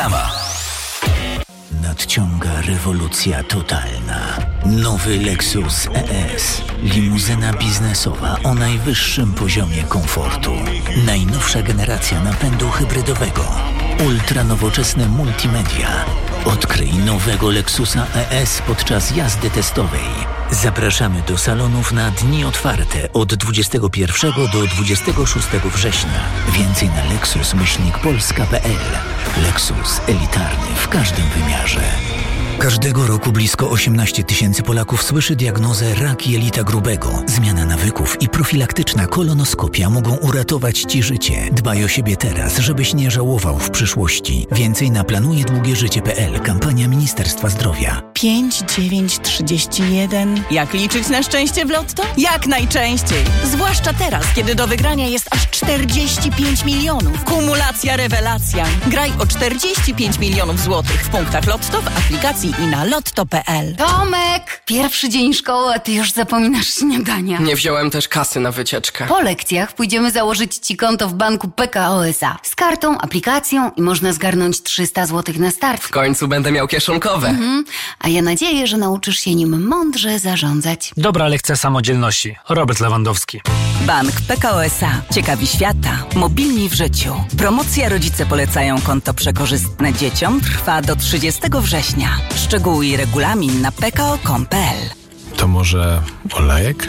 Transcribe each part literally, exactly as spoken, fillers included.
Nadciąga rewolucja totalna. Nowy Lexus E S. Limuzyna biznesowa o najwyższym poziomie komfortu. Najnowsza generacja napędu hybrydowego. Ultra nowoczesne multimedia. Odkryj nowego Lexusa E S podczas jazdy testowej. Zapraszamy do salonów na dni otwarte od dwudziestego pierwszego do dwudziestego szóstego września. Więcej na lexus myślnik polska kropka p l. Lexus elitarny w każdym wymiarze. Każdego roku blisko osiemnaście tysięcy Polaków słyszy diagnozę rak jelita grubego. Zmiana nawyków i profilaktyczna kolonoskopia mogą uratować Ci życie. Dbaj o siebie teraz, żebyś nie żałował w przyszłości. Więcej na planuje długie życie kropka p l. Kampania Ministerstwa Zdrowia. pięć dziewięć trzydzieści jeden. Jak liczyć na szczęście w Lotto? Jak najczęściej. Zwłaszcza teraz, kiedy do wygrania jest aż czterdzieści pięć milionów. Kumulacja rewelacja. Graj o czterdzieści pięć milionów złotych w punktach Lotto, w aplikacji i na lotto kropka p l. Tomek! Pierwszy dzień szkoły, a ty już zapominasz śniadania. Nie wziąłem też kasy na wycieczkę. Po lekcjach pójdziemy założyć ci konto w banku P K O S A. Z kartą, aplikacją i można zgarnąć trzysta złotych na start. W końcu będę miał kieszonkowe. Mhm. A ja nadzieję, że nauczysz się nim mądrze zarządzać. Dobra lekcja samodzielności. Robert Lewandowski. Bank P K O S A. Ciekawi świata. Mobilni w życiu. Promocja Rodzice polecają konto przekorzystne dzieciom trwa do trzydziestego września. Szczegóły i regulamin na p k o kropka com kropka p l. To może olejek?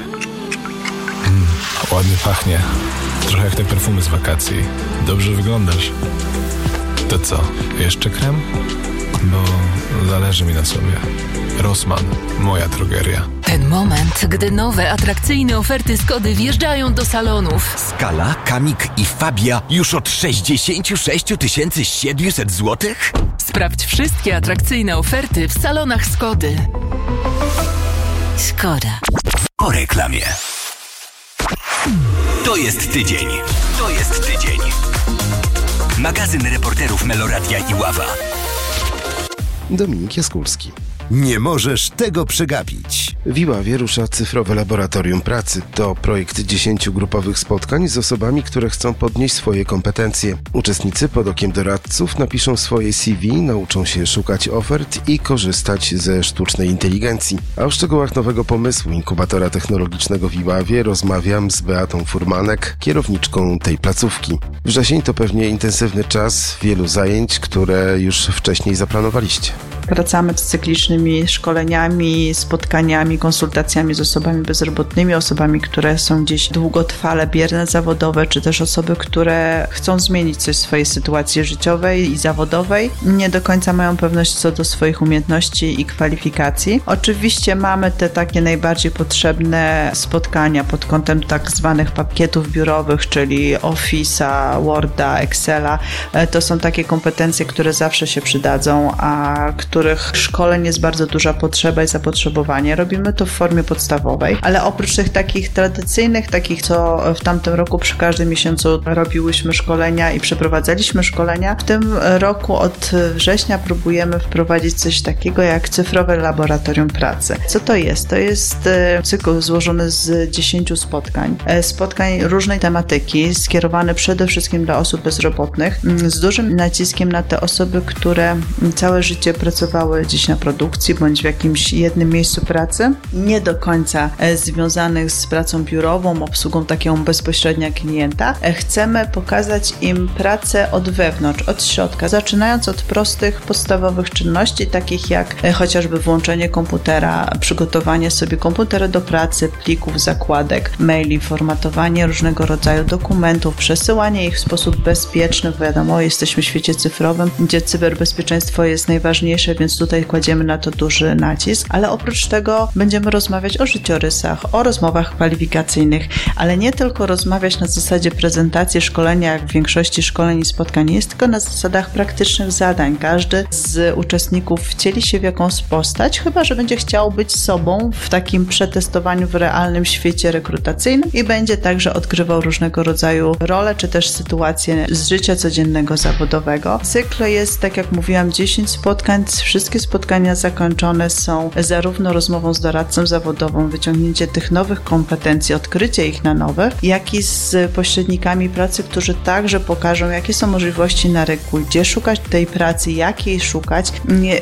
Mm, ładnie pachnie. Trochę jak te perfumy z wakacji. Dobrze wyglądasz. To co, jeszcze krem? Bo zależy mi na sobie. Rossmann, moja drogeria. Ten moment, gdy nowe, atrakcyjne oferty Skody wjeżdżają do salonów. Skala, Kamik i Fabia już od sześćdziesiąt sześć tysięcy siedemset złotych? Sprawdź wszystkie atrakcyjne oferty w salonach Skody. Skoda. Po reklamie. To jest tydzień. To jest tydzień. Magazyn reporterów Meloradia i Ława. Dominik Jaskulski. Nie możesz tego przegapić. W Iławie rusza cyfrowe laboratorium pracy. To projekt dziesięciu grupowych spotkań z osobami, które chcą podnieść swoje kompetencje. Uczestnicy pod okiem doradców napiszą swoje C V, nauczą się szukać ofert i korzystać ze sztucznej inteligencji. A o szczegółach nowego pomysłu inkubatora technologicznego w Iławie rozmawiam z Beatą Furmanek, kierowniczką tej placówki. Wrzesień to pewnie intensywny czas wielu zajęć, które już wcześniej zaplanowaliście. Wracamy z cyklicznymi szkoleniami, spotkaniami, konsultacjami z osobami bezrobotnymi, osobami, które są gdzieś długotrwale bierne zawodowe, czy też osoby, które chcą zmienić coś w swojej sytuacji życiowej i zawodowej. Nie do końca mają pewność co do swoich umiejętności i kwalifikacji. Oczywiście mamy te takie najbardziej potrzebne spotkania pod kątem tak zwanych pakietów biurowych, czyli Office'a, Worda, Excela. To są takie kompetencje, które zawsze się przydadzą, a których szkoleń jest bardzo duża potrzeba i zapotrzebowanie. Robimy to w formie podstawowej, ale oprócz tych takich tradycyjnych, takich co w tamtym roku przy każdym miesiącu robiłyśmy szkolenia i przeprowadzaliśmy szkolenia, w tym roku od września próbujemy wprowadzić coś takiego jak cyfrowe laboratorium pracy. Co to jest? To jest cykl złożony z dziesięciu spotkań. Spotkań różnej tematyki, skierowany przede wszystkim dla osób bezrobotnych, z dużym naciskiem na te osoby, które całe życie pracowały gdzieś na produkcji bądź w jakimś jednym miejscu pracy, nie do końca związanych z pracą biurową, obsługą taką bezpośrednio klienta. Chcemy pokazać im pracę od wewnątrz, od środka, zaczynając od prostych, podstawowych czynności, takich jak chociażby włączenie komputera, przygotowanie sobie komputera do pracy, plików, zakładek, maili, formatowanie różnego rodzaju dokumentów, przesyłanie ich w sposób bezpieczny, bo wiadomo, jesteśmy w świecie cyfrowym, gdzie cyberbezpieczeństwo jest najważniejsze, więc tutaj kładziemy na to duży nacisk, ale oprócz tego będziemy rozmawiać o życiorysach, o rozmowach kwalifikacyjnych, ale nie tylko rozmawiać na zasadzie prezentacji szkolenia, jak w większości szkoleń i spotkań jest, tylko na zasadach praktycznych zadań. Każdy z uczestników wcieli się w jakąś postać, chyba że będzie chciał być sobą w takim przetestowaniu w realnym świecie rekrutacyjnym i będzie także odgrywał różnego rodzaju role, czy też sytuacje z życia codziennego zawodowego. Cykl jest, tak jak mówiłam, dziesięć spotkań wszystkie spotkania zakończone są zarówno rozmową z doradcą zawodową, wyciągnięcie tych nowych kompetencji, odkrycie ich na nowe, jak i z pośrednikami pracy, którzy także pokażą, jakie są możliwości na rynku, gdzie szukać tej pracy, jak jej szukać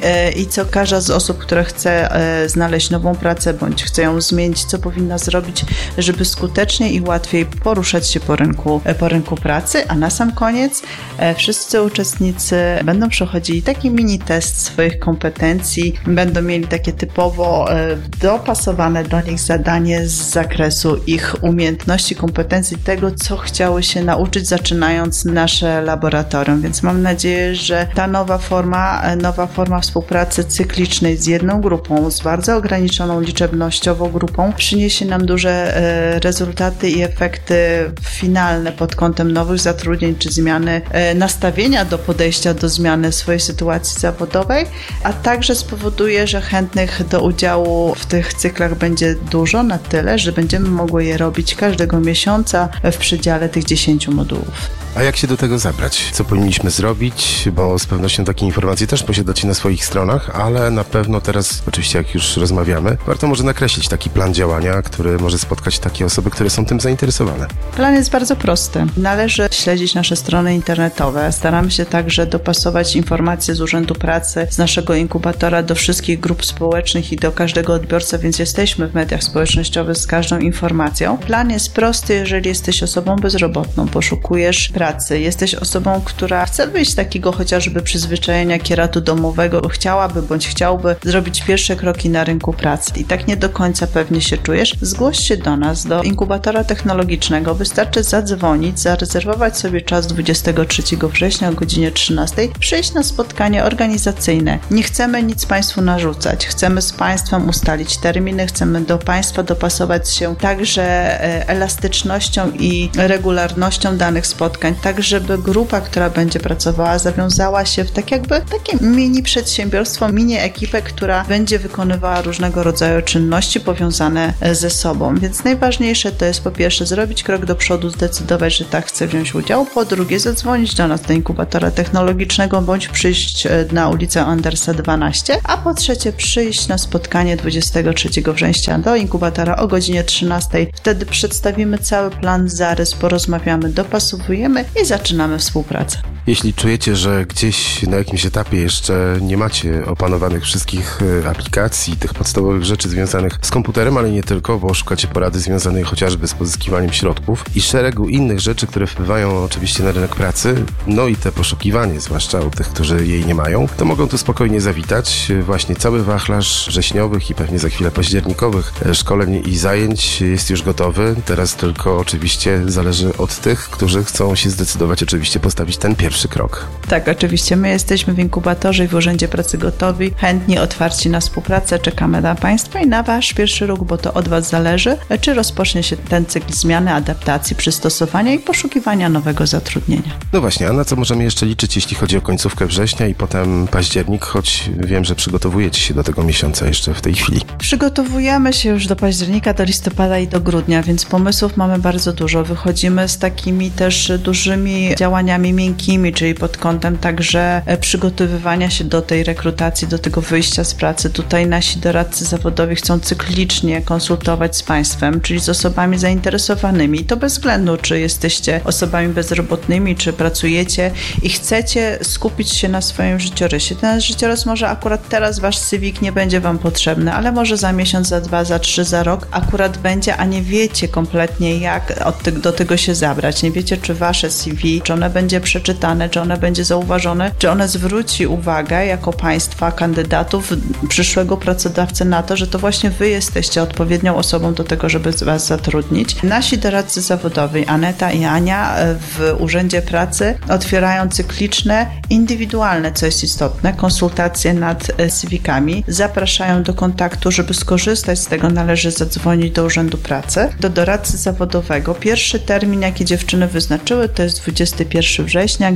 i co każda z osób, która chce znaleźć nową pracę bądź chce ją zmienić, co powinna zrobić, żeby skutecznie i łatwiej poruszać się po rynku, po rynku pracy, a na sam koniec wszyscy uczestnicy będą przechodzili taki mini test swoich kompetencji, będą mieli takie typowo dopasowane do nich zadanie z zakresu ich umiejętności, kompetencji, tego, co chciały się nauczyć, zaczynając nasze laboratorium. Więc mam nadzieję, że ta nowa forma, nowa forma współpracy cyklicznej z jedną grupą, z bardzo ograniczoną liczebnościowo grupą, przyniesie nam duże rezultaty i efekty finalne pod kątem nowych zatrudnień czy zmiany nastawienia do podejścia do zmiany swojej sytuacji zawodowej, a także spowoduje, że chętnych do udziału w tych cyklach będzie dużo, na tyle, że będziemy mogły je robić każdego miesiąca w przedziale tych dziesięciu modułów. A jak się do tego zabrać? Co powinniśmy zrobić? Bo z pewnością takie informacje też posiadacie na swoich stronach, ale na pewno teraz, oczywiście jak już rozmawiamy, warto może nakreślić taki plan działania, który może spotkać takie osoby, które są tym zainteresowane. Plan jest bardzo prosty. Należy śledzić nasze strony internetowe. Staramy się także dopasować informacje z Urzędu Pracy, z naszego inkubatora do wszystkich grup społecznych i do każdego odbiorcy, więc jesteśmy w mediach społecznościowych z każdą informacją. Plan jest prosty, jeżeli jesteś osobą bezrobotną, poszukujesz pracy, jesteś osobą, która chce wyjść z takiego chociażby przyzwyczajenia kieratu domowego, chciałaby bądź chciałby zrobić pierwsze kroki na rynku pracy i tak nie do końca pewnie się czujesz, zgłoś się do nas, do inkubatora technologicznego. Wystarczy zadzwonić, zarezerwować sobie czas dwudziestego trzeciego września o godzinie trzynastej, przyjść na spotkanie organizacyjne. Nie chcemy nic Państwu narzucać, chcemy z Państwem ustalić terminy, chcemy do Państwa dopasować się także elastycznością i regularnością danych spotkań, tak żeby grupa, która będzie pracowała, zawiązała się w tak jakby takie mini przedsiębiorstwo, mini ekipę, która będzie wykonywała różnego rodzaju czynności powiązane ze sobą. Więc najważniejsze to jest po pierwsze zrobić krok do przodu, zdecydować, że tak chce wziąć udział, po drugie zadzwonić do nas do inkubatora technologicznego bądź przyjść na ulicę Andersa dwanaście, a po trzecie przyjść na spotkanie dwudziestego trzeciego września do inkubatora o godzinie trzynastej. Wtedy przedstawimy cały plan, zarys, porozmawiamy, dopasowujemy i zaczynamy współpracę. Jeśli czujecie, że gdzieś na jakimś etapie jeszcze nie macie opanowanych wszystkich aplikacji, tych podstawowych rzeczy związanych z komputerem, ale nie tylko, bo szukacie porady związanej chociażby z pozyskiwaniem środków i szeregu innych rzeczy, które wpływają oczywiście na rynek pracy, no i te poszukiwanie, zwłaszcza u tych, którzy jej nie mają, to mogą tu spokojnie zawitać. Właśnie cały wachlarz wrześniowych i pewnie za chwilę październikowych szkoleń i zajęć jest już gotowy. Teraz tylko oczywiście zależy od tych, którzy chcą się zdecydować oczywiście postawić ten pierwszy krok. Tak, oczywiście. My jesteśmy w inkubatorze i w Urzędzie Pracy gotowi, chętni, otwarci na współpracę. Czekamy na Państwa i na Wasz pierwszy ruch, bo to od Was zależy, czy rozpocznie się ten cykl zmiany, adaptacji, przystosowania i poszukiwania nowego zatrudnienia. No właśnie, a na co możemy jeszcze liczyć, jeśli chodzi o końcówkę września i potem październik, choć wiem, że przygotowujecie się do tego miesiąca jeszcze w tej chwili. Przygotowujemy się już do października, do listopada i do grudnia, więc pomysłów mamy bardzo dużo. Wychodzimy z takimi też dużymi działaniami miękkimi, czyli pod kątem także przygotowywania się do tej rekrutacji, do tego wyjścia z pracy. Tutaj nasi doradcy zawodowi chcą cyklicznie konsultować z Państwem, czyli z osobami zainteresowanymi. To bez względu, czy jesteście osobami bezrobotnymi, czy pracujecie i chcecie skupić się na swoim życiorysie. Ten życiorys może akurat teraz Wasz C V nie będzie Wam potrzebny, ale może za miesiąc, za dwa, za trzy, za rok akurat będzie, a nie wiecie kompletnie, jak od te- do tego się zabrać. Nie wiecie, czy Wasze C V, czy one będzie przeczytane, czy one będzie zauważone, czy one zwróci uwagę jako Państwa kandydatów, przyszłego pracodawcy na to, że to właśnie Wy jesteście odpowiednią osobą do tego, żeby Was zatrudnić. Nasi doradcy zawodowi, Aneta i Ania w Urzędzie Pracy otwierają cykliczne, indywidualne, co jest istotne, konsultacje nad C V-kami. Zapraszają do kontaktu, żeby skorzystać z tego, należy zadzwonić do Urzędu Pracy, do doradcy zawodowego. Pierwszy termin, jaki dziewczyny wyznaczyły, to jest dwudziestego pierwszego września,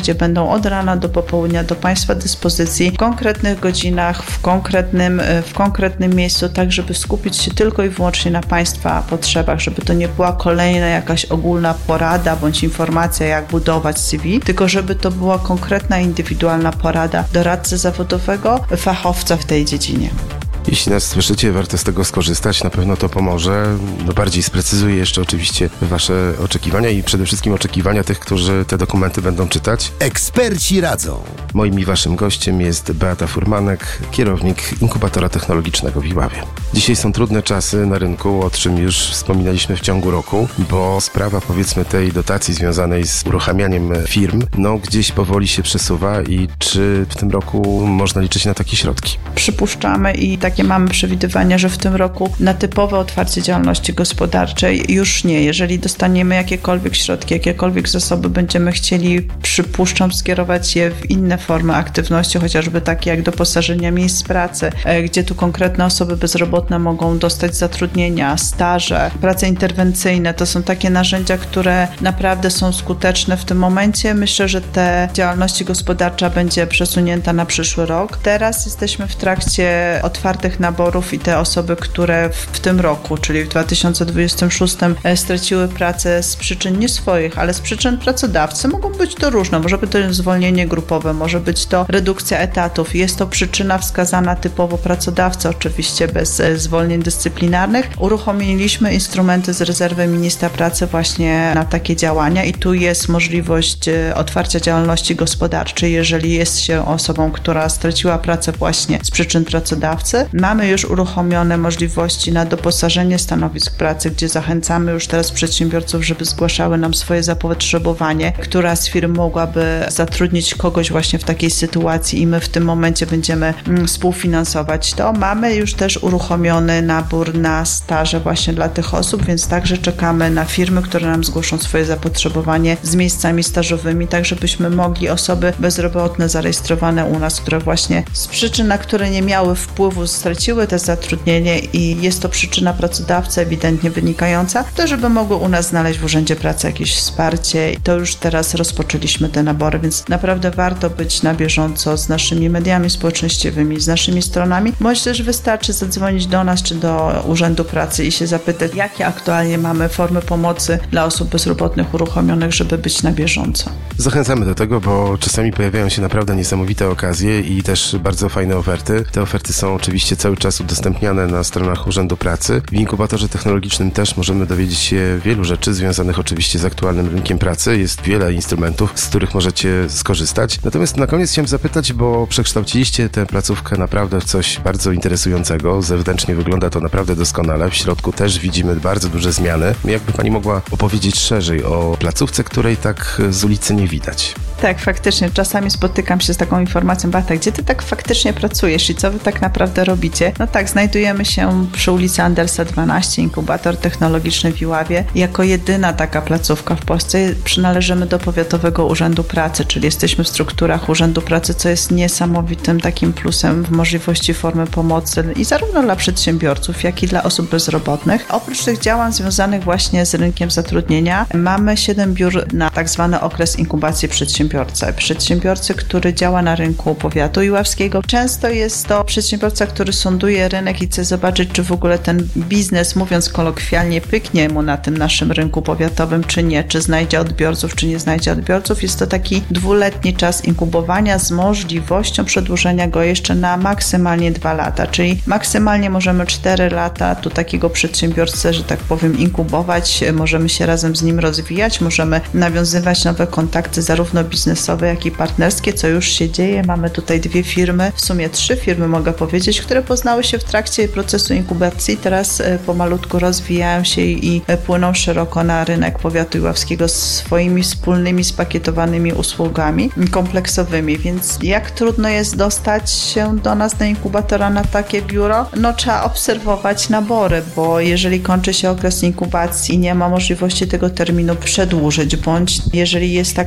gdzie będą od rana do popołudnia do Państwa dyspozycji w konkretnych godzinach, w konkretnym, w konkretnym miejscu, tak żeby skupić się tylko i wyłącznie na Państwa potrzebach, żeby to nie była kolejna jakaś ogólna porada bądź informacja, jak budować C V, tylko żeby to była konkretna, indywidualna porada doradcy zawodowego, fachowca w tej dziedzinie. Jeśli nas słyszycie, warto z tego skorzystać, na pewno to pomoże. No bardziej sprecyzuje jeszcze oczywiście Wasze oczekiwania i przede wszystkim oczekiwania tych, którzy te dokumenty będą czytać. Eksperci radzą. Moim i Waszym gościem jest Beata Furmanek, kierownik inkubatora technologicznego w Iławie. Dzisiaj są trudne czasy na rynku, o czym już wspominaliśmy w ciągu roku, bo sprawa powiedzmy tej dotacji związanej z uruchamianiem firm, no gdzieś powoli się przesuwa i czy w tym roku można liczyć na takie środki? Przypuszczamy i takie mamy przewidywania, że w tym roku na typowe otwarcie działalności gospodarczej już nie. Jeżeli dostaniemy jakiekolwiek środki, jakiekolwiek zasoby, będziemy chcieli, przypuszczam, skierować je w inne formy aktywności, chociażby takie jak doposażenia miejsc pracy, gdzie tu konkretne osoby bezrobotne mogą dostać zatrudnienia, staże, prace interwencyjne. To są takie narzędzia, które naprawdę są skuteczne w tym momencie. Myślę, że te działalności gospodarcza będzie przesunięta na przyszły rok. Teraz jesteśmy w trakcie otwartych naborów i te osoby, które w, w tym roku, czyli w dwa tysiące dwudziestym szóstym straciły pracę z przyczyn nie swoich, ale z przyczyn pracodawcy, mogą być to różne. Może być to zwolnienie grupowe, może być to redukcja etatów. Jest to przyczyna wskazana typowo pracodawcy, oczywiście bez zwolnień dyscyplinarnych. Uruchomiliśmy instrumenty z rezerwy ministra pracy właśnie na takie działania i tu jest możliwość otwarcia działalności gospodarczej, jeżeli jest się osobą, która straciła pracę właśnie z przyczyn pracodawcy. Mamy już uruchomione możliwości na doposażenie stanowisk pracy, gdzie zachęcamy już teraz przedsiębiorców, żeby zgłaszały nam swoje zapotrzebowanie, która z firm mogłaby zatrudnić kogoś właśnie w takiej sytuacji i my w tym momencie będziemy współfinansować to. Mamy już też uruchomiony nabór na staże właśnie dla tych osób, więc także czekamy na firmy, które nam zgłoszą swoje zapotrzebowanie z miejscami stażowymi, tak żebyśmy mogli osoby bezrobotne zarejestrowane u nas, które właśnie z przyczyn, na które nie miały wpływu, straciły te zatrudnienie i jest to przyczyna pracodawcy ewidentnie wynikająca, to żeby mogły u nas znaleźć w Urzędzie Pracy jakieś wsparcie. I to już teraz rozpoczęliśmy te nabory, więc naprawdę warto być na bieżąco z naszymi mediami społecznościowymi, z naszymi stronami, bądź też wystarczy zadzwonić do nas czy do Urzędu Pracy i się zapytać, jakie aktualnie mamy formy pomocy dla osób bezrobotnych uruchomionych, żeby być na bieżąco. Zachęcamy do tego, bo czasami pojawiają się naprawdę niesamowite okazje i też bardzo fajne oferty. Te oferty są oczywiście cały czas udostępniane na stronach Urzędu Pracy. W inkubatorze technologicznym też możemy dowiedzieć się wielu rzeczy związanych oczywiście z aktualnym rynkiem pracy. Jest wiele instrumentów, z których możecie skorzystać. Natomiast na koniec chciałem zapytać, bo przekształciliście tę placówkę naprawdę w coś bardzo interesującego. Zewnętrznie wygląda to naprawdę doskonale. W środku też widzimy bardzo duże zmiany. Jakby Pani mogła opowiedzieć szerzej o placówce, której tak z ulicy nie widać? Tak, faktycznie. Czasami spotykam się z taką informacją, Beata, gdzie ty tak faktycznie pracujesz i co wy tak naprawdę robicie? No tak, znajdujemy się przy ulicy Andersa dwanaście, inkubator technologiczny w Iławie. Jako jedyna taka placówka w Polsce przynależymy do Powiatowego Urzędu Pracy, czyli jesteśmy w strukturach Urzędu Pracy, co jest niesamowitym takim plusem w możliwości formy pomocy i zarówno dla przedsiębiorców, jak i dla osób bezrobotnych. Oprócz tych działań związanych właśnie z rynkiem zatrudnienia, mamy siedem biur na tak zwany okres inkubacji przedsiębiorcy. Przedsiębiorcy, który działa na rynku powiatu iławskiego. Często jest to przedsiębiorca, który sonduje rynek i chce zobaczyć, czy w ogóle ten biznes, mówiąc kolokwialnie, pyknie mu na tym naszym rynku powiatowym, czy nie, czy znajdzie odbiorców, czy nie znajdzie odbiorców. Jest to taki dwuletni czas inkubowania z możliwością przedłużenia go jeszcze na maksymalnie dwa lata, czyli maksymalnie możemy cztery lata tu takiego przedsiębiorcę, że tak powiem, inkubować, możemy się razem z nim rozwijać, możemy nawiązywać nowe kontakty zarówno biznesowe, jak i partnerskie, co już się dzieje. Mamy tutaj dwie firmy, w sumie trzy firmy mogę powiedzieć, które poznały się w trakcie procesu inkubacji, teraz pomalutku rozwijają się i płyną szeroko na rynek powiatu iławskiego z swoimi wspólnymi, spakietowanymi usługami kompleksowymi, więc jak trudno jest dostać się do nas na inkubatora na takie biuro? No trzeba obserwować nabory, bo jeżeli kończy się okres inkubacji i nie ma możliwości tego terminu przedłużyć, bądź jeżeli jest taka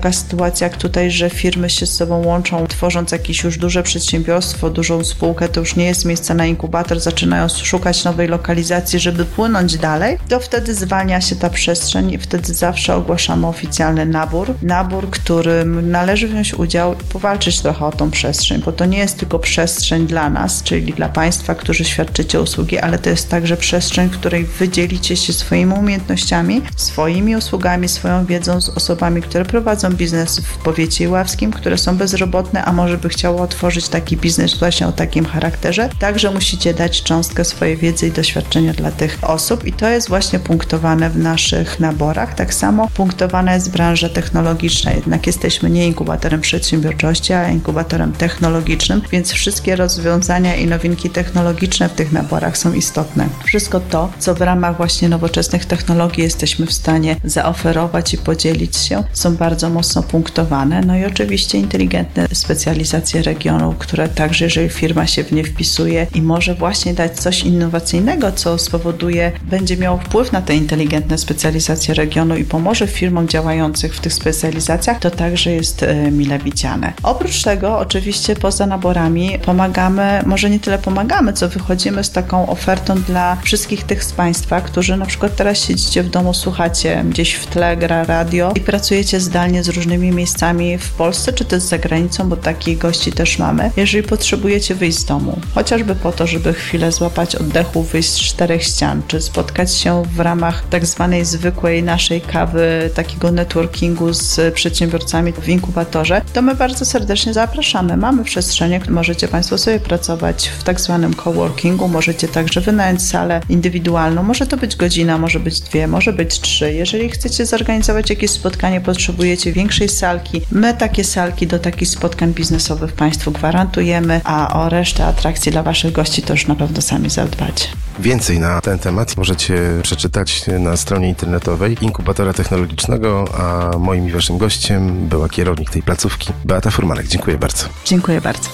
taka sytuacja jak tutaj, że firmy się z sobą łączą, tworząc jakieś już duże przedsiębiorstwo, dużą spółkę, to już nie jest miejsce na inkubator, zaczynają szukać nowej lokalizacji, żeby płynąć dalej, to wtedy zwalnia się ta przestrzeń i wtedy zawsze ogłaszamy oficjalny nabór. Nabór, którym należy wziąć udział i powalczyć trochę o tą przestrzeń, bo to nie jest tylko przestrzeń dla nas, czyli dla Państwa, którzy świadczycie usługi, ale to jest także przestrzeń, w której wy dzielicie się swoimi umiejętnościami, swoimi usługami, swoją wiedzą z osobami, które prowadzą biznes w powiecie iławskim, które są bezrobotne, a może by chciało otworzyć taki biznes właśnie o takim charakterze. Także musicie dać cząstkę swojej wiedzy i doświadczenia dla tych osób i to jest właśnie punktowane w naszych naborach. Tak samo punktowana jest branża technologiczna, jednak jesteśmy nie inkubatorem przedsiębiorczości, a inkubatorem technologicznym, więc wszystkie rozwiązania i nowinki technologiczne w tych naborach są istotne. Wszystko to, co w ramach właśnie nowoczesnych technologii jesteśmy w stanie zaoferować i podzielić się, są bardzo mocno punktowane. No i oczywiście inteligentne specjalizacje regionu, które także, jeżeli firma się w nie wpisuje i może właśnie dać coś innowacyjnego, co spowoduje, będzie miało wpływ na te inteligentne specjalizacje regionu i pomoże firmom działających w tych specjalizacjach, to także jest e, mile widziane. Oprócz tego, oczywiście poza naborami pomagamy, może nie tyle pomagamy, co wychodzimy z taką ofertą dla wszystkich tych z Państwa, którzy na przykład teraz siedzicie w domu, słuchacie, gdzieś w tle gra radio i pracujecie zdalnie z różnymi miejscami w Polsce, czy też za granicą, bo takich gości też mamy. Jeżeli potrzebujecie wyjść z domu, chociażby po to, żeby chwilę złapać oddechu, wyjść z czterech ścian, czy spotkać się w ramach tak zwanej zwykłej naszej kawy, takiego networkingu z przedsiębiorcami w inkubatorze, to my bardzo serdecznie zapraszamy. Mamy przestrzenie, możecie Państwo sobie pracować w tak zwanym coworkingu, możecie także wynająć salę indywidualną, może to być godzina, może być dwie, może być trzy. Jeżeli chcecie zorganizować jakieś spotkanie, potrzebujecie większej salki, my takie salki do takich spotkań biznesowych Państwu gwarantujemy, a o resztę atrakcji dla Waszych gości to już na pewno sami zadbacie. Więcej na ten temat możecie przeczytać na stronie internetowej Inkubatora Technologicznego, a moim i Waszym gościem była kierownik tej placówki, Beata Furmanek. Dziękuję bardzo. Dziękuję bardzo.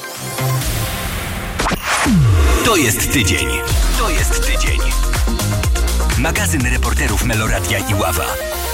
To jest tydzień. To jest tydzień. Magazyn reporterów Meloradia Iława.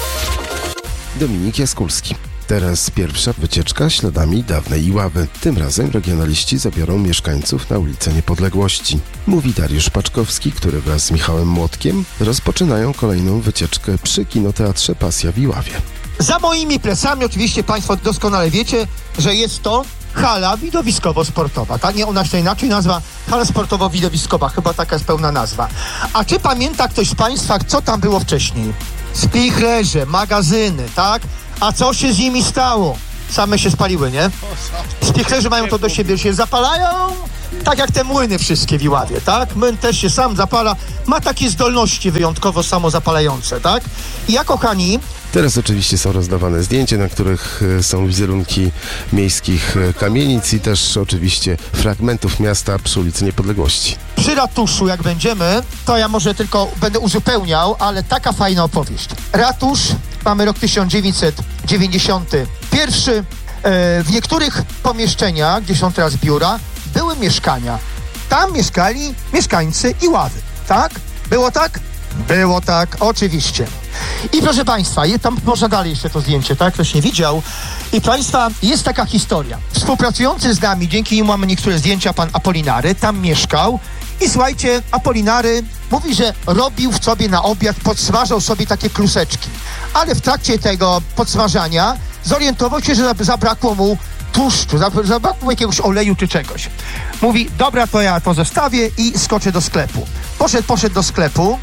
Dominik Jaskulski. Teraz pierwsza wycieczka śladami dawnej Iławy. Tym razem regionaliści zabiorą mieszkańców na ulicę Niepodległości. Mówi Dariusz Paczkowski, który wraz z Michałem Młotkiem rozpoczynają kolejną wycieczkę przy kinoteatrze Pasja w Iławie. Za moimi plecami oczywiście Państwo doskonale wiecie, że jest to hala widowiskowo-sportowa. Tak? Nie, ona się inaczej nazywa hala sportowo-widowiskowa. Chyba taka jest pełna nazwa. A czy pamięta ktoś z Państwa, co tam było wcześniej? Spichlerze, magazyny, tak? A co się z nimi stało? Same się spaliły, nie? Spichlerzy mają to do siebie, że się zapalają, tak jak te młyny wszystkie w Iławie, tak? Młyn też się sam zapala, ma takie zdolności wyjątkowo samozapalające, tak? I ja, kochani... Teraz oczywiście są rozdawane zdjęcia, na których są wizerunki miejskich kamienic i też oczywiście fragmentów miasta przy ulicy Niepodległości. Przy ratuszu, jak będziemy, to ja może tylko będę uzupełniał, ale taka fajna opowieść. Ratusz, mamy rok tysiąc dziewięćset dziewięćdziesiąty pierwszy. W niektórych pomieszczeniach, gdzie są teraz biura, były mieszkania. Tam mieszkali mieszkańcy Iławy, tak? Było tak? Było tak, oczywiście. I proszę Państwa, tam można dalej jeszcze to zdjęcie, tak? Ktoś nie widział. I Państwa, jest taka historia. Współpracujący z nami, dzięki nim mamy niektóre zdjęcia, pan Apolinary, tam mieszkał. I słuchajcie, Apolinary mówi, że robił w sobie na obiad, podsmażał sobie takie kluseczki. Ale w trakcie tego podsmażania zorientował się, że zabrakło mu tłuszczu, zabrakło mu jakiegoś oleju czy czegoś. Mówi, dobra, to ja to zostawię i skoczę do sklepu. Poszedł, poszedł do sklepu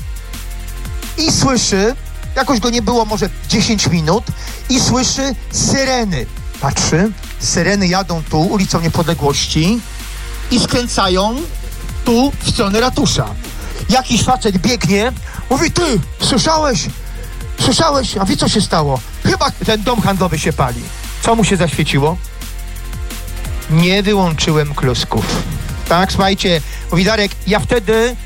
i słyszy, jakoś go nie było może dziesięć minut, i słyszy syreny. Patrzy, syreny jadą tu ulicą Niepodległości i skręcają tu w stronę ratusza. Jakiś facet biegnie, mówi, ty, słyszałeś? Słyszałeś? A wie, co się stało? Chyba ten dom handlowy się pali. Co mu się zaświeciło? Nie wyłączyłem klocków. Tak, słuchajcie, mówi Darek, ja wtedy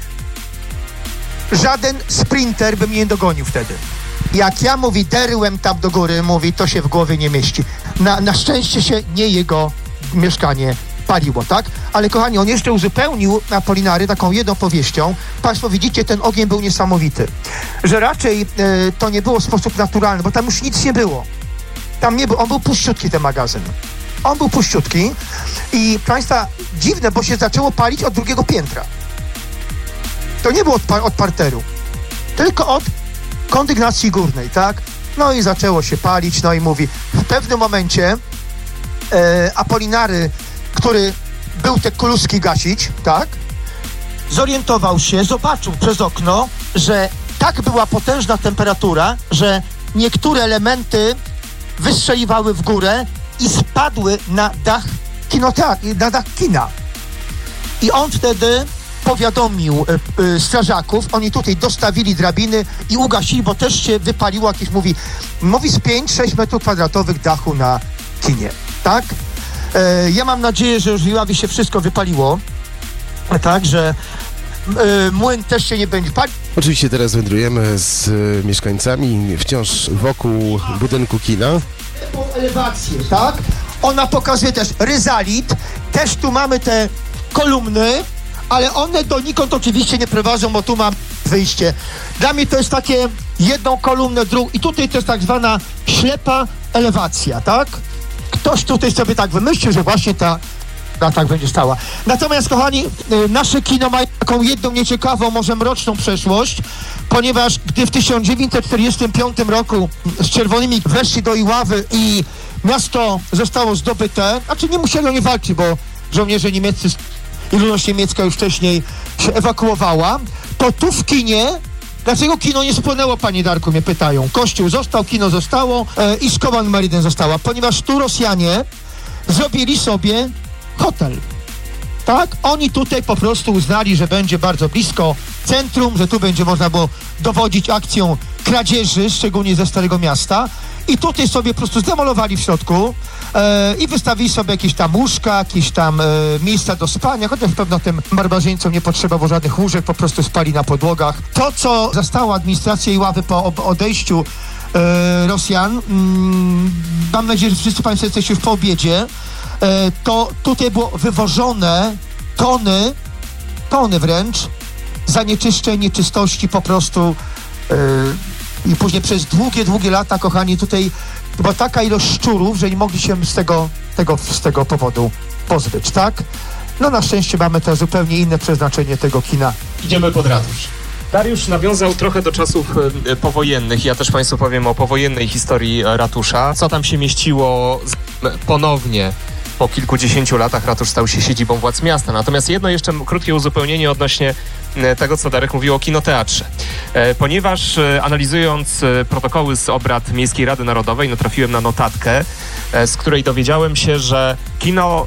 żaden sprinter by mnie nie dogonił wtedy. Jak ja, mówi, derłem tam do góry, mówi, to się w głowie nie mieści. Na, na szczęście się nie jego mieszkanie paliło, tak? Ale kochani, on jeszcze uzupełnił Apolinary taką jedną powieścią. Państwo widzicie, ten ogień był niesamowity. Że raczej e, to nie było w sposób naturalny, bo tam już nic nie było. Tam nie był, on był puściutki ten magazyn. On był puściutki i Państwa, dziwne, bo się zaczęło palić od drugiego piętra. To nie było od, par- od parteru, tylko od kondygnacji górnej, tak? No i zaczęło się palić, no i mówi, w pewnym momencie e, Apolinary, który był te kluski gasić, tak? Zorientował się, zobaczył przez okno, że tak była potężna temperatura, że niektóre elementy wystrzeliwały w górę i spadły na dach kinoteatru, na dach kina. I on wtedy powiadomił y, y, strażaków, oni tutaj dostawili drabiny i ugasili, bo też się wypaliło jakieś, mówi, mówi z pięć sześć metrów kwadratowych dachu na kinie, tak? E, ja mam nadzieję, że już w Iławie się wszystko wypaliło, tak, że y, młyn też się nie będzie palił. Oczywiście teraz wędrujemy z y, mieszkańcami wciąż wokół budynku kina. Elewację, tak? Ona pokazuje też ryzalit, też tu mamy te kolumny, ale one donikąd oczywiście nie prowadzą, bo tu mam wyjście. Dla mnie to jest takie jedną kolumnę, drugą i tutaj to jest tak zwana ślepa elewacja, tak? Ktoś tutaj sobie tak wymyślił, że właśnie ta, ta tak będzie stała. Natomiast, kochani, nasze kino ma taką jedną nieciekawą, może mroczną przeszłość, ponieważ gdy w tysiąc dziewięćset czterdziestym piątym roku z czerwonymi weszli do Iławy i miasto zostało zdobyte, znaczy nie musieli oni walczyć, bo żołnierze niemieccy i ludność niemiecka już wcześniej się ewakuowała, to tu w kinie, dlaczego kino nie spłonęło, panie Darku, mnie pytają. Kościół został, kino zostało e, i szkoła numer jeden została, ponieważ tu Rosjanie zrobili sobie hotel. Tak? Oni tutaj po prostu uznali, że będzie bardzo blisko centrum, że tu będzie można było dowodzić akcją kradzieży, szczególnie ze Starego Miasta. I tutaj sobie po prostu zdemolowali w środku e, i wystawili sobie jakieś tam łóżka, jakieś tam e, miejsca do spania, chociaż pewno tym barbarzyńcom nie potrzeba było żadnych łóżek, po prostu spali na podłogach. To, co zastała administracja Iławy po ob- odejściu e, Rosjan, mm, mam nadzieję, że wszyscy Państwo jesteście już po obiedzie, e, to tutaj było wywożone tony, tony wręcz zanieczyszczeń, nieczystości po prostu e, i później przez długie, długie lata, kochani, tutaj była taka ilość szczurów, że nie mogli się z tego, tego, z tego powodu pozbyć, tak? No na szczęście mamy to zupełnie inne przeznaczenie tego kina. Idziemy pod ratusz. Dariusz nawiązał trochę do czasów e, powojennych. Ja też Państwu powiem o powojennej historii ratusza. Co tam się mieściło z, e, ponownie po kilkudziesięciu latach ratusz stał się siedzibą władz miasta. Natomiast jedno jeszcze krótkie uzupełnienie odnośnie tego, co Darek mówił o kinoteatrze. E, ponieważ e, analizując e, protokoły z obrad Miejskiej Rady Narodowej, natrafiłem na notatkę, e, z której dowiedziałem się, że kino,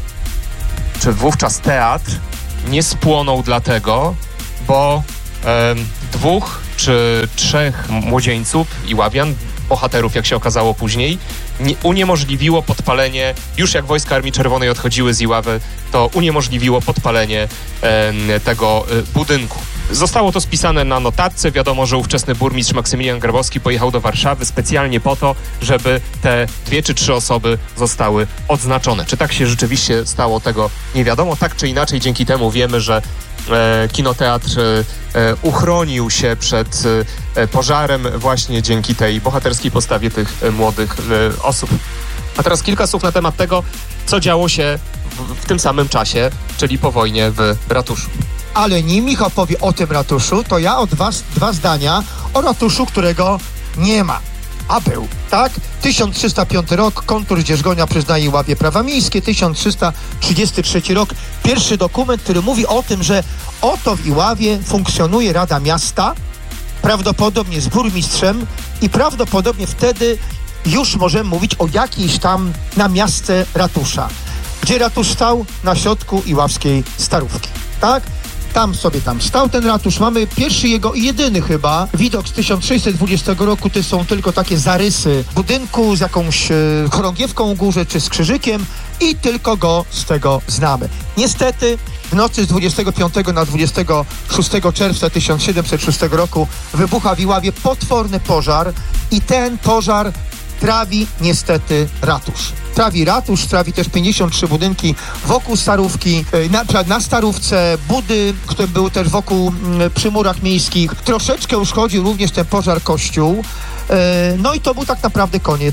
czy wówczas teatr, nie spłonął dlatego, bo e, dwóch czy trzech młodzieńców, Iławian, bohaterów, jak się okazało później, nie, uniemożliwiło podpalenie, już jak wojska Armii Czerwonej odchodziły z Iławy, to uniemożliwiło podpalenie e, tego e, budynku. Zostało to spisane na notatce. Wiadomo, że ówczesny burmistrz Maksymilian Grabowski pojechał do Warszawy specjalnie po to, żeby te dwie czy trzy osoby zostały odznaczone. Czy tak się rzeczywiście stało, tego nie wiadomo. Tak czy inaczej, dzięki temu wiemy, że e, kinoteatr e, uchronił się przed e, pożarem właśnie dzięki tej bohaterskiej postawie tych e, młodych e, osób. A teraz kilka słów na temat tego, co działo się w, w tym samym czasie, czyli po wojnie w ratuszu. Ale nim Michał powie o tym ratuszu, to ja od was dwa zdania o ratuszu, którego nie ma, a był, tak? tysiąc trzysta piąty rok, kontur Dzierżgonia przyznaje Iławie prawa miejskie, tysiąc trzysta trzydziesty trzeci rok, pierwszy dokument, który mówi o tym, że oto w Iławie funkcjonuje Rada Miasta, prawdopodobnie z burmistrzem i prawdopodobnie wtedy już możemy mówić o jakiejś tam namiastce ratusza. Gdzie ratusz stał? Na środku iławskiej Starówki, tak? Tam sobie tam stał ten ratusz. Mamy pierwszy jego i jedyny chyba widok z tysiąc sześćset dwudziestego roku. To są tylko takie zarysy budynku z jakąś e, chorągiewką u górze czy z krzyżykiem i tylko go z tego znamy. Niestety w nocy z dwudziestego piątego na dwudziestego szóstego czerwca tysiąc siedemset szóstego roku wybucha w Iławie potworny pożar i ten pożar trawi niestety ratusz. Trawi ratusz, trawi też pięćdziesiąt trzy budynki wokół Starówki, na, na Starówce, budy, które były też wokół przy murach miejskich. Troszeczkę uszkodził również ten pożar kościół. No i to był tak naprawdę koniec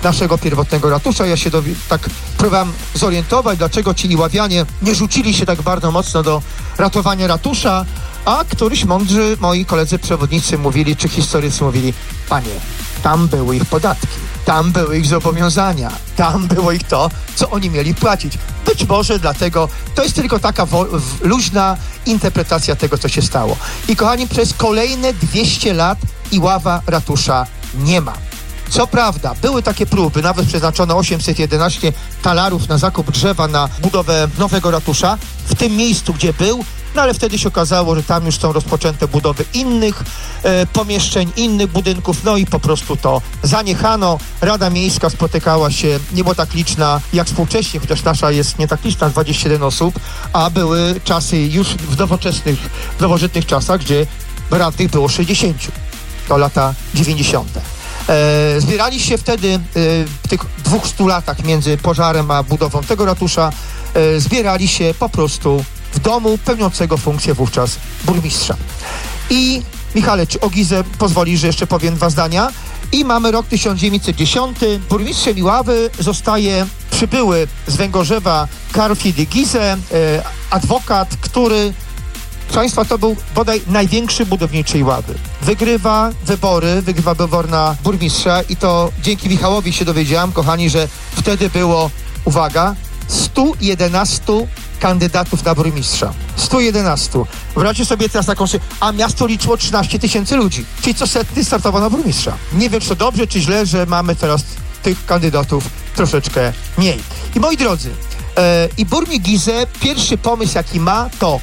naszego pierwotnego ratusza. Ja się dowi- tak próbowałem zorientować, dlaczego ci Iławianie nie rzucili się tak bardzo mocno do ratowania ratusza, a któryś mądrzy moi koledzy przewodnicy mówili, czy historycy mówili, panie, tam były ich podatki, tam były ich zobowiązania, tam było ich to, co oni mieli płacić. Być może dlatego to jest tylko taka wo- luźna interpretacja tego, co się stało. I kochani, przez kolejne dwieście lat Iława ratusza nie ma. Co prawda, były takie próby, nawet przeznaczono osiemset jedenaście talarów na zakup drzewa na budowę nowego ratusza w tym miejscu, gdzie był, no ale wtedy się okazało, że tam już są rozpoczęte budowy innych e, pomieszczeń, innych budynków, no i po prostu to zaniechano. Rada Miejska spotykała się, nie była tak liczna jak współcześnie, chociaż nasza jest nie tak liczna, dwadzieścia jeden osób, a były czasy już w nowoczesnych, w nowożytnych czasach, gdzie radnych było sześćdziesiąt. To lata dziewięćdziesiąte. E, zbierali się wtedy e, w tych dwustu latach między pożarem a budową tego ratusza, e, zbierali się po prostu w domu pełniącego funkcję wówczas burmistrza. I Michale, czy o Gizę pozwolisz, że jeszcze powiem dwa zdania? I mamy rok tysiąc dziewięćset dziesiąty. Burmistrzem Iławy zostaje przybyły z Węgorzewa Karl Friedrich Gize, e, adwokat, który, proszę Państwa, to był bodaj największy budowniczy Iławy. Wygrywa wybory, wygrywa wybór na burmistrza i to dzięki Michałowi się dowiedziałam, kochani, że wtedy było, uwaga, stu jedenastu kandydatów na burmistrza. stu jedenastu. Wyobraźcie sobie teraz taką, a miasto liczyło trzynaście tysięcy ludzi, czyli co setny startował na burmistrza. Nie wiem, czy to dobrze, czy źle, że mamy teraz tych kandydatów troszeczkę mniej. I moi drodzy, e, i burmistrz Gize, pierwszy pomysł, jaki ma, to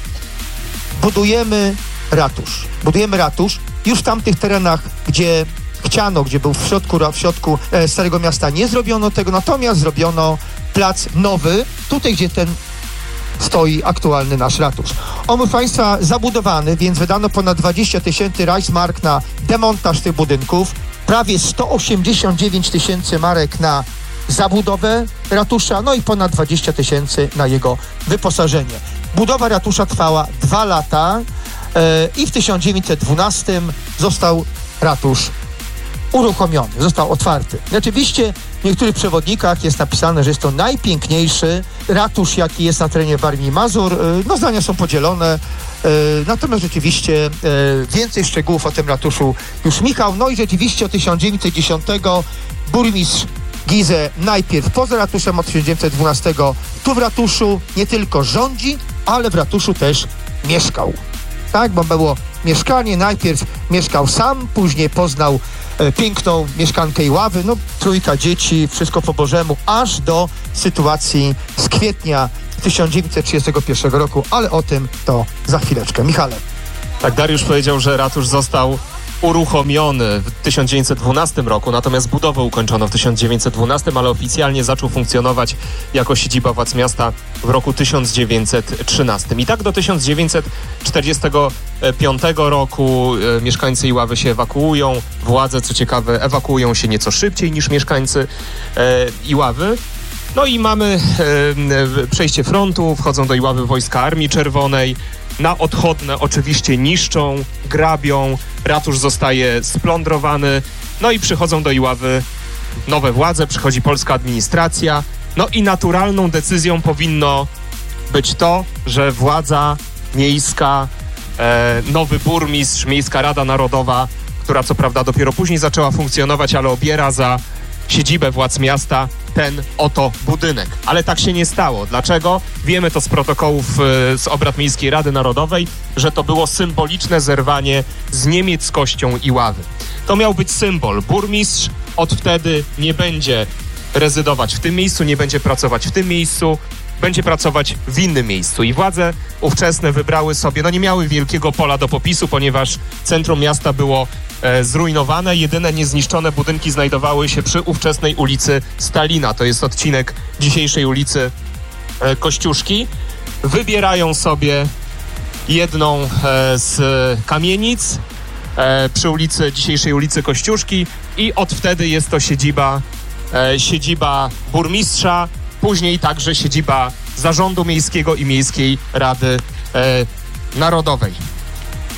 budujemy ratusz. Budujemy ratusz już w tamtych terenach, gdzie chciano, gdzie był w środku, w środku e, Starego Miasta, nie zrobiono tego, natomiast zrobiono plac nowy, tutaj, gdzie ten stoi aktualny nasz ratusz. On, proszę Państwa, zabudowany, więc wydano ponad dwadzieścia tysięcy Reichsmark na demontaż tych budynków, prawie sto osiemdziesiąt dziewięć tysięcy marek na zabudowę ratusza, no i ponad dwadzieścia tysięcy na jego wyposażenie. Budowa ratusza trwała dwa lata yy, i w tysiąc dziewięćset dwunastym został ratusz uruchomiony, został otwarty. Oczywiście w niektórych przewodnikach jest napisane, że jest to najpiękniejszy ratusz, jaki jest na terenie Warmii i Mazur. No, zdania są podzielone, natomiast rzeczywiście więcej szczegółów o tym ratuszu już Michał. No i rzeczywiście od tysiąc dziewięćset dziesiątego burmistrz Gize najpierw poza ratuszem, od tysiąc dziewięćset dwunastego tu w ratuszu nie tylko rządzi, ale w ratuszu też mieszkał. Tak, bo było mieszkanie, najpierw mieszkał sam, później poznał e, piękną mieszkankę Iławy, no trójka dzieci, wszystko po Bożemu, aż do sytuacji z kwietnia tysiąc dziewięćset trzydziestego pierwszego roku, ale o tym to za chwileczkę. Michale. Tak, Dariusz powiedział, że ratusz został uruchomiony w tysiąc dziewięćset dwunastym roku, natomiast budowę ukończono w tysiąc dziewięćset dwunastym, ale oficjalnie zaczął funkcjonować jako siedziba władz miasta w roku tysiąc dziewięćset trzynastym. I tak do tysiąc dziewięćset czterdziestego piątego roku e, mieszkańcy Iławy się ewakuują. Władze, co ciekawe, ewakuują się nieco szybciej niż mieszkańcy e, Iławy. No i mamy e, przejście frontu, wchodzą do Iławy wojska Armii Czerwonej. Na odchodne oczywiście niszczą, grabią, ratusz zostaje splądrowany, no i przychodzą do Iławy nowe władze, przychodzi polska administracja, no i naturalną decyzją powinno być to, że władza miejska, e, nowy burmistrz, Miejska Rada Narodowa, która co prawda dopiero później zaczęła funkcjonować, ale obiera za siedzibę władz miasta ten oto budynek. Ale tak się nie stało. Dlaczego? Wiemy to z protokołów e, z obrad Miejskiej Rady Narodowej, że to było symboliczne zerwanie z niemieckością Iławy. To miał być symbol. Burmistrz od wtedy nie będzie rezydować w tym miejscu, nie będzie pracować w tym miejscu, będzie pracować w innym miejscu. I władze ówczesne wybrały sobie, no nie miały wielkiego pola do popisu, ponieważ centrum miasta było e, zrujnowane. Jedyne niezniszczone budynki znajdowały się przy ówczesnej ulicy Stalina. To jest odcinek dzisiejszej ulicy e, Kościuszki. Wybierają sobie jedną e, z kamienic e, przy ulicy, dzisiejszej ulicy Kościuszki i od wtedy jest to siedziba, e, siedziba burmistrza, później także siedziba Zarządu Miejskiego i Miejskiej Rady e, Narodowej.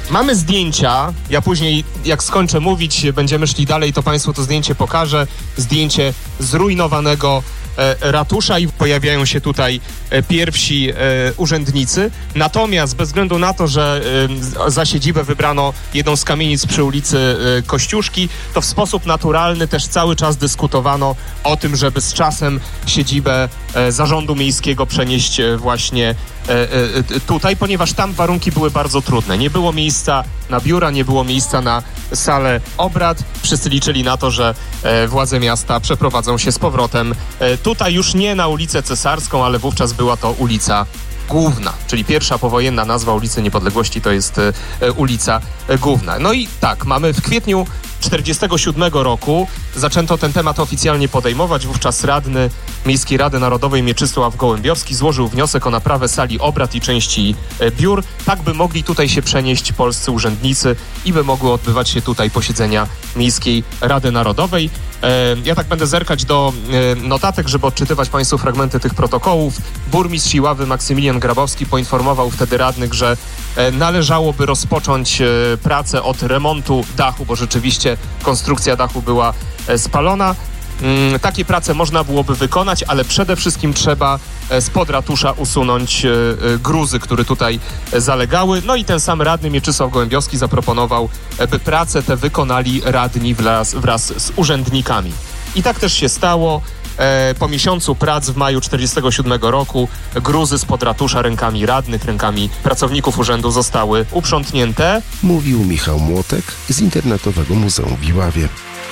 Mamy zdjęcia, ja później jak skończę mówić, będziemy szli dalej, to Państwu to zdjęcie pokażę. Zdjęcie zrujnowanego e, ratusza i pojawiają się tutaj e, pierwsi e, urzędnicy. Natomiast bez względu na to, że e, za siedzibę wybrano jedną z kamienic przy ulicy e, Kościuszki, to w sposób naturalny też cały czas dyskutowano o tym, żeby z czasem siedzibę e, Zarządu Miejskiego przenieść e, właśnie e, e, tutaj, ponieważ tam warunki były bardzo trudne. Nie było miejsca na biura, nie było miejsca na salę obrad. Wszyscy liczyli na to, że e, władze miasta przeprowadzą się z powrotem e, tutaj już nie na ulicę Cesarską, ale wówczas była to ulica Główna, czyli pierwsza powojenna nazwa ulicy Niepodległości to jest e, ulica e, Główna. No i tak, mamy w kwietniu czterdziestego siódmego roku zaczęto ten temat oficjalnie podejmować. Wówczas radny Miejskiej Rady Narodowej Mieczysław Gołębiowski złożył wniosek o naprawę sali obrad i części e, biur, tak by mogli tutaj się przenieść polscy urzędnicy i by mogły odbywać się tutaj posiedzenia Miejskiej Rady Narodowej. E, ja tak będę zerkać do e, notatek, żeby odczytywać Państwu fragmenty tych protokołów. Burmistrz Iławy Maksymilian Grabowski poinformował wtedy radnych, że e, należałoby rozpocząć e, pracę od remontu dachu, bo rzeczywiście konstrukcja dachu była e, spalona. Mm, takie prace można byłoby wykonać, ale przede wszystkim trzeba e, spod ratusza usunąć e, e, gruzy, które tutaj e, zalegały. No i ten sam radny Mieczysław Gołębiowski zaproponował, e, by prace te wykonali radni wraz, wraz z urzędnikami. I tak też się stało. E, po miesiącu prac w maju czterdziestego siódmego roku gruzy spod ratusza rękami radnych, rękami pracowników urzędu zostały uprzątnięte. Mówił Michał Młotek z Internetowego Muzeum w Iławie.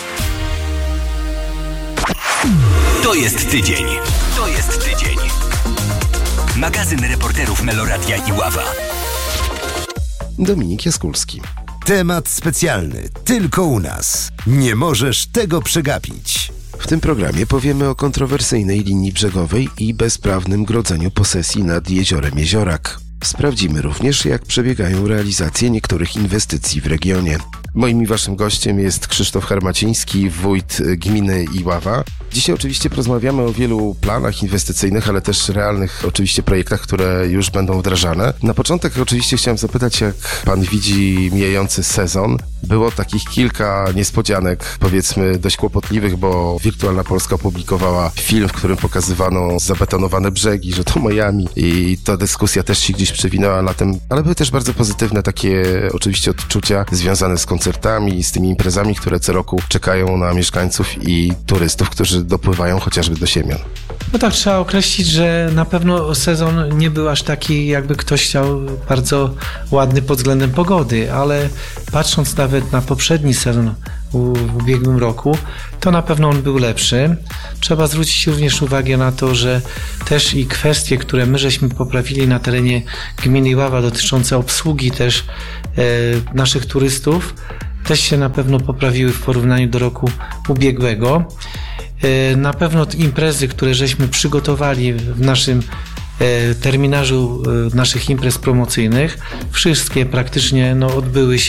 To jest tydzień. To jest tydzień. Magazyn reporterów Meloradia Iława. Dominik Jaskulski. Temat specjalny, tylko u nas. Nie możesz tego przegapić. W tym programie powiemy o kontrowersyjnej linii brzegowej i bezprawnym grodzeniu posesji nad jeziorem Jeziorak. Sprawdzimy również, jak przebiegają realizacje niektórych inwestycji w regionie. Moim i waszym gościem jest Krzysztof Harmaciński, wójt gminy Iława. Dzisiaj oczywiście porozmawiamy o wielu planach inwestycyjnych, ale też realnych oczywiście projektach, które już będą wdrażane. Na początek oczywiście chciałem zapytać, jak pan widzi mijający sezon. Było takich kilka niespodzianek, powiedzmy dość kłopotliwych, bo Wirtualna Polska opublikowała film, w którym pokazywano zabetonowane brzegi, że to Miami i ta dyskusja też się gdzieś przewinęła latem, ale były też bardzo pozytywne takie oczywiście odczucia związane z koncertami, z tymi imprezami, które co roku czekają na mieszkańców i turystów, którzy dopływają chociażby do Siemion. No tak, trzeba określić, że na pewno sezon nie był aż taki, jakby ktoś chciał, bardzo ładny pod względem pogody, ale patrząc nawet na poprzedni sezon w ubiegłym roku, to na pewno on był lepszy. Trzeba zwrócić również uwagę na to, że też i kwestie, które my żeśmy poprawili na terenie gminy Iława dotyczące obsługi też e, naszych turystów, też się na pewno poprawiły w porównaniu do roku ubiegłego. E, na pewno imprezy, które żeśmy przygotowali w naszym terminarzu naszych imprez promocyjnych, wszystkie praktycznie no, odbyły się